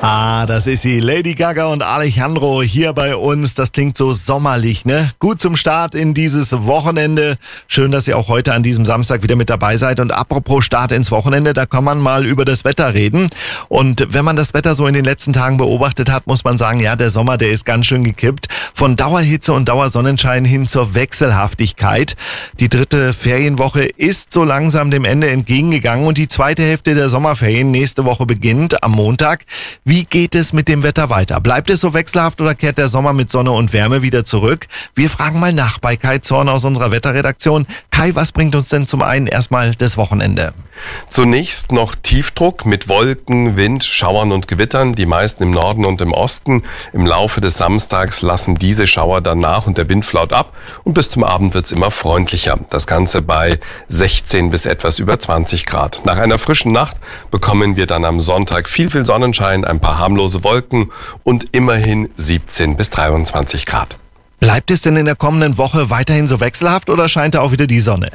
Das ist sie, Lady Gaga und Alejandro hier bei uns. Das klingt so sommerlich, ne? Gut zum Start in dieses Wochenende. Schön, dass ihr auch heute an diesem Samstag wieder mit dabei seid. Und apropos Start ins Wochenende, da kann man mal über das Wetter reden. Und wenn man das Wetter so in den letzten Tagen beobachtet hat, muss man sagen, ja, der Sommer, der ist ganz schön gekippt. Von Dauerhitze und Dauersonnenschein hin zur Wechselhaftigkeit. Die dritte Ferienwoche ist so langsam dem Ende entgegengegangen und die zweite Hälfte der Sommerferien nächste Woche beginnt am Montag. Wie geht es mit dem Wetter weiter? Bleibt es so wechselhaft oder kehrt der Sommer mit Sonne und Wärme wieder zurück? Wir fragen mal nach bei Kai Zorn aus unserer Wetterredaktion. Kai, was bringt uns denn zum einen erstmal das Wochenende? Zunächst noch Tiefdruck mit Wolken, Wind, Schauern und Gewittern, die meisten im Norden und im Osten. Im Laufe des Samstags lassen diese Schauer dann nach und der Wind flaut ab und bis zum Abend wird's immer freundlicher. Das Ganze bei 16 bis etwas über 20 Grad. Nach einer frischen Nacht bekommen wir dann am Sonntag viel Sonnenschein, ein paar harmlose Wolken und immerhin 17 bis 23 Grad. Bleibt es denn in der kommenden Woche weiterhin so wechselhaft oder scheint da auch wieder die Sonne?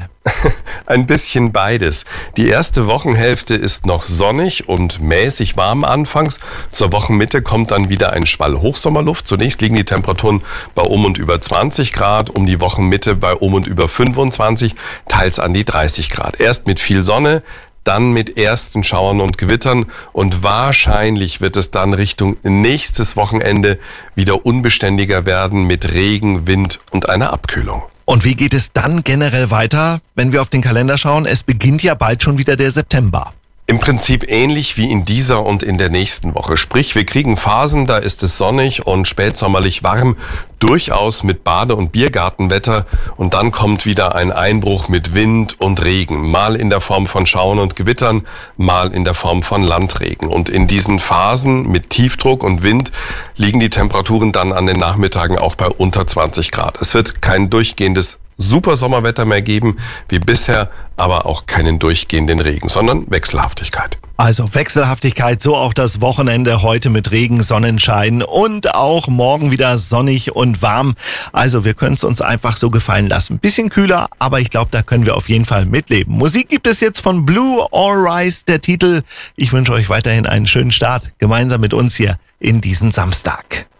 Ein bisschen beides. Die erste Wochenhälfte ist noch sonnig und mäßig warm anfangs. Zur Wochenmitte kommt dann wieder ein Schwall Hochsommerluft. Zunächst liegen die Temperaturen bei und über 20 Grad, um die Wochenmitte bei und über 25, teils an die 30 Grad. Erst mit viel Sonne, dann mit ersten Schauern und Gewittern und wahrscheinlich wird es dann Richtung nächstes Wochenende wieder unbeständiger werden mit Regen, Wind und einer Abkühlung. Und wie geht es dann generell weiter, wenn wir auf den Kalender schauen? Es beginnt ja bald schon wieder der September. Im Prinzip ähnlich wie in dieser und in der nächsten Woche. Sprich, wir kriegen Phasen, da ist es sonnig und spätsommerlich warm, durchaus mit Bade- und Biergartenwetter. Und dann kommt wieder ein Einbruch mit Wind und Regen. Mal in der Form von Schauern und Gewittern, mal in der Form von Landregen. Und in diesen Phasen mit Tiefdruck und Wind liegen die Temperaturen dann an den Nachmittagen auch bei unter 20 Grad. Es wird kein durchgehendes super Sommerwetter mehr geben wie bisher, aber auch keinen durchgehenden Regen, sondern Wechselhaftigkeit. Also Wechselhaftigkeit, so auch das Wochenende heute mit Regen, Sonnenschein und auch morgen wieder sonnig und warm. Also wir können es uns einfach so gefallen lassen. Bisschen kühler, aber ich glaube, da können wir auf jeden Fall mitleben. Musik gibt es jetzt von Blue All Rise, der Titel. Ich wünsche euch weiterhin einen schönen Start gemeinsam mit uns hier in diesen Samstag.